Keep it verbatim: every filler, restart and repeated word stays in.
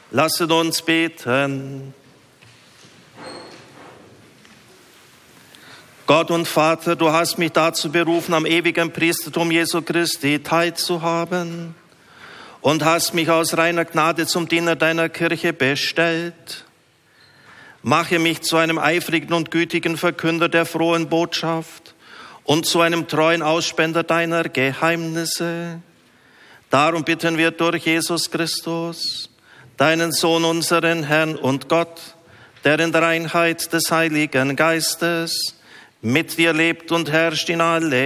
Lasset uns beten. Gott und Vater, du hast mich dazu berufen, am ewigen Priestertum Jesu Christi teilzuhaben und hast mich aus reiner Gnade zum Diener deiner Kirche bestellt. Mache mich zu einem eifrigen und gütigen Verkünder der frohen Botschaft und zu einem treuen Ausspender deiner Geheimnisse. Darum bitten wir durch Jesus Christus, deinen Sohn, unseren Herrn und Gott, der in der Einheit des Heiligen Geistes mit dir lebt und herrscht in alle